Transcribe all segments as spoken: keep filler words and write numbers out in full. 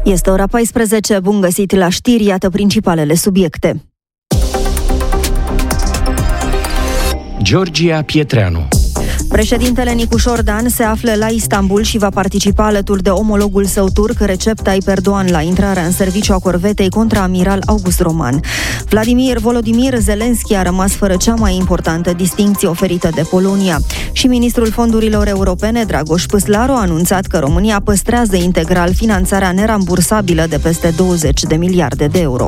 Este ora paisprezece, bun găsit la știri, iată principalele subiecte. Georgia Pietreanu. Președintele Nicușor Dan se află la Istanbul și va participa alături de omologul său turc, Recep Tayyip Erdogan, la intrarea în serviciu a corvetei contraamiral August Roman. Vladimir Volodymyr Zelensky a rămas fără cea mai importantă distincție oferită de Polonia. Și ministrul fondurilor europene, Dragoș Păslaru, a anunțat că România păstrează integral finanțarea nerambursabilă de peste douăzeci de miliarde de euro.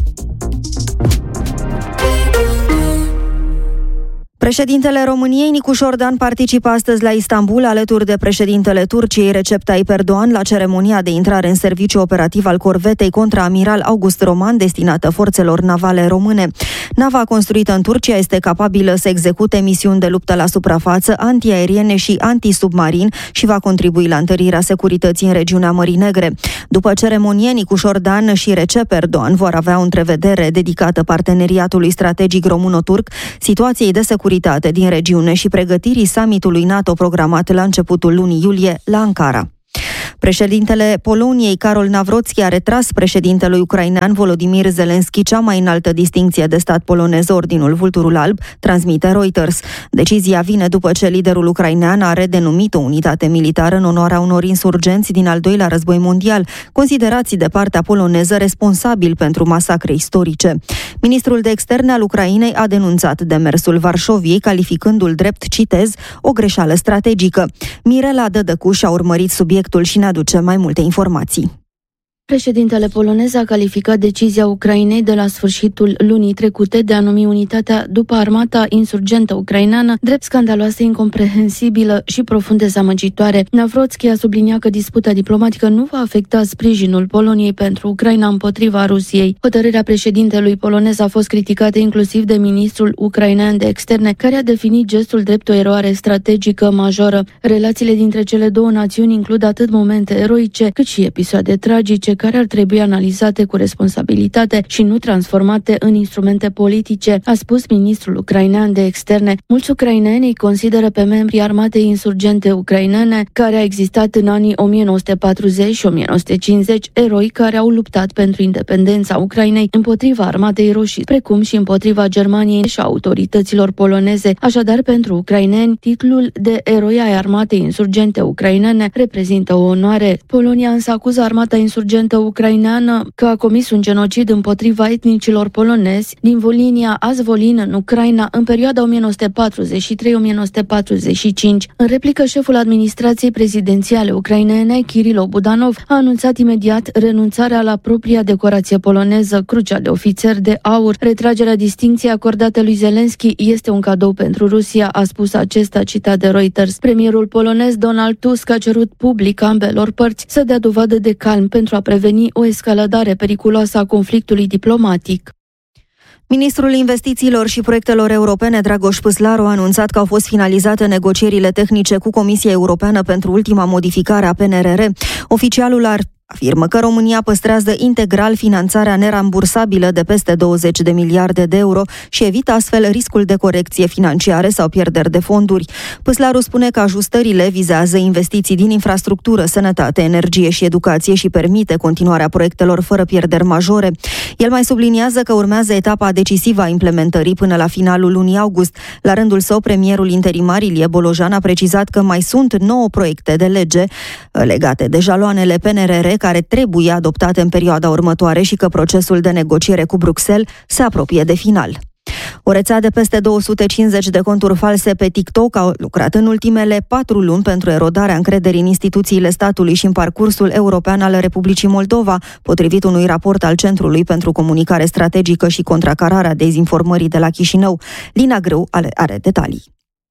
Președintele României, Nicușor Dan, participă astăzi la Istanbul alături de președintele Turciei, Recep Tayyip Erdogan, la ceremonia de intrare în serviciu operativ al corvetei contraamiral August Roman, destinată forțelor navale române. Nava construită în Turcia este capabilă să execute misiuni de luptă la suprafață, antiaeriene și antisubmarin și va contribui la întărirea securității în regiunea Mării Negre. După ceremonie, Nicușor Dan și Recep Erdogan vor avea o întrevedere dedicată parteneriatului strategic româno-turc, situației de securitate din regiune și pregătirii summitului NATO programat la începutul lunii iulie la Ankara. Președintele Poloniei, Karol Nawrocki, a retras președintelui ucrainean Volodymyr Zelensky cea mai înaltă distincție de stat polonez, Ordinul Vulturul Alb, transmite Reuters. Decizia vine după ce liderul ucrainean a redenumit o unitate militară în onoarea unor insurgenți din al doilea război mondial, considerați de partea poloneză responsabili pentru masacre istorice. Ministrul de Externe al Ucrainei a denunțat demersul Varșoviei, calificându-l drept, citez, o greșeală strategică. Mirela Dădăcuș a urmărit subiectul și ne aduce mai multe informații. Președintele polonez a calificat decizia Ucrainei de la sfârșitul lunii trecute de a numi unitatea după armata insurgentă ucraineană drept scandaloasă, incomprehensibilă și profund dezamăgitoare. Nawrocki a subliniat că disputa diplomatică nu va afecta sprijinul Poloniei pentru Ucraina împotriva Rusiei. Hotărârea președintelui polonez a fost criticată inclusiv de ministrul ucrainean de externe, care a definit gestul drept o eroare strategică majoră. Relațiile dintre cele două națiuni includ atât momente eroice, cât și episoade tragice care ar trebui analizate cu responsabilitate și nu transformate în instrumente politice, a spus ministrul ucrainean de externe. Mulți ucraineni îi consideră pe membrii armatei insurgente ucrainene, care a existat în anii o mie nouă sute patruzeci și o mie nouă sute cincizeci, eroi care au luptat pentru independența Ucrainei împotriva armatei roșii, precum și împotriva Germaniei și autorităților poloneze. Așadar, pentru ucraineni, titlul de eroi ai armatei insurgente ucrainene reprezintă o onoare. Polonia însă acuză armata insurgentă ucraineană că a comis un genocid împotriva etnicilor polonezi din Volinia Azvolin în Ucraina în perioada o mie nouă sute patruzeci și trei - o mie nouă sute patruzeci și cinci. În replică, șeful administrației prezidențiale ucrainene, Kirilo Budanov, a anunțat imediat renunțarea la propria decorație poloneză, Crucea de Ofițer de Aur. Retragerea distincției acordate lui Zelensky este un cadou pentru Rusia, a spus acesta, citat de Reuters. Premierul polonez Donald Tusk a cerut public ambelor părți să dea dovadă de calm pentru a preveni o escaladare periculoasă a conflictului diplomatic. Ministrul Investițiilor și Proiectelor Europene, Dragoș Păslaru, a anunțat că au fost finalizate negocierile tehnice cu Comisia Europeană pentru ultima modificare a P N R R. Oficialul ar afirmă că România păstrează integral finanțarea nerambursabilă de peste douăzeci de miliarde de euro și evită astfel riscul de corecție financiare sau pierderi de fonduri. Păslaru spune că ajustările vizează investiții din infrastructură, sănătate, energie și educație și permite continuarea proiectelor fără pierderi majore. El mai subliniază că urmează etapa decisivă a implementării până la finalul lunii august. La rândul său, premierul interimar Ilie Bolojan a precizat că mai sunt nouă proiecte de lege legate de jaloanele P N R R care trebuie adoptate în perioada următoare și că procesul de negociere cu Bruxelles se apropie de final. O rețea de peste două sute cincizeci de conturi false pe TikTok au lucrat în ultimele patru luni pentru erodarea încrederii în instituțiile statului și în parcursul european al Republicii Moldova, potrivit unui raport al Centrului pentru Comunicare Strategică și Contracararea Dezinformării de la Chișinău. Lina Grâu are detalii.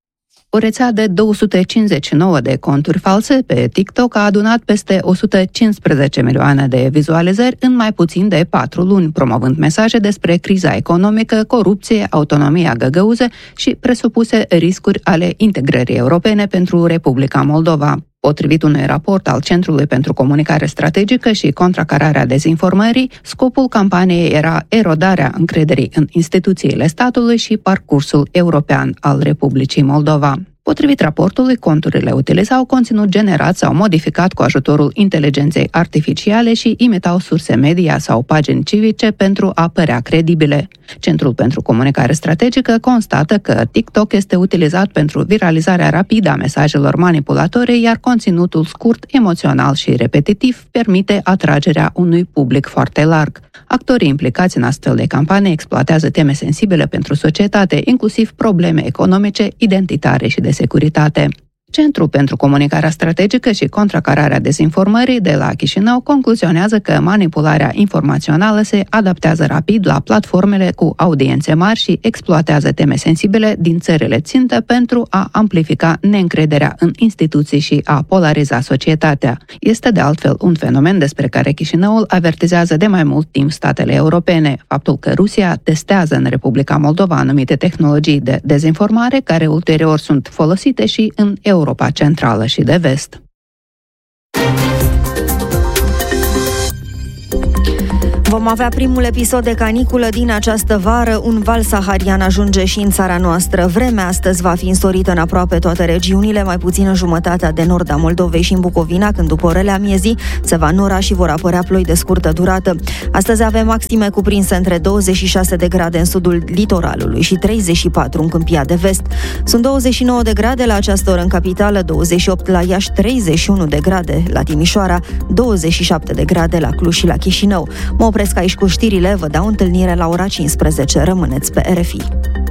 O rețea de două sute cincizeci și nouă de conturi false pe TikTok a adunat peste o sută cincisprezece milioane de vizualizări în mai puțin de patru luni, promovând mesaje despre criza economică, corupție, autonomia găgăuză și presupuse riscuri ale integrării europene pentru Republica Moldova. Potrivit unui raport al Centrului pentru Comunicare Strategică și Contracararea Dezinformării, scopul campaniei era erodarea încrederii în instituțiile statului și parcursul european al Republicii Moldova. Potrivit raportului, conturile utilizau conținut generat sau modificat cu ajutorul inteligenței artificiale și imitau surse media sau pagini civice pentru a părea credibile. Centrul pentru Comunicare Strategică constată că TikTok este utilizat pentru viralizarea rapidă a mesajelor manipulatorii, iar conținutul scurt, emoțional și repetitiv permite atragerea unui public foarte larg. Actorii implicați în astfel de campanii exploatează teme sensibile pentru societate, inclusiv probleme economice, identitare și de securitate. Centrul pentru Comunicarea Strategică și Contracararea Dezinformării de la Chișinău concluzionează că manipularea informațională se adaptează rapid la platformele cu audiențe mari și exploatează teme sensibile din țările țintă pentru a amplifica neîncrederea în instituții și a polariza societatea. Este de altfel un fenomen despre care Chișinăul avertizează de mai mult timp statele europene, faptul că Rusia testează în Republica Moldova anumite tehnologii de dezinformare care ulterior sunt folosite și în Europa. Europa Centrală și de Vest. Vom avea primul episod de caniculă din această vară. Un val saharian ajunge și în țara noastră. Vremea astăzi va fi însorită în aproape toate regiunile, mai puțin în jumătatea de nord a Moldovei și în Bucovina, când după orele amiezii se va nora și vor apărea ploi de scurtă durată. Astăzi avem maxime cuprinse între douăzeci și șase de grade în sudul litoralului și treizeci și patru în Câmpia de Vest. Sunt douăzeci și nouă de grade la această oră în capitală, douăzeci și opt la Iași, treizeci și unu de grade la Timișoara, douăzeci și șapte de grade la Cluj și la Chișinău. Mă opresc aici cu știrile, vă dau întâlnire la ora cincisprezece. Rămâneți pe R F I.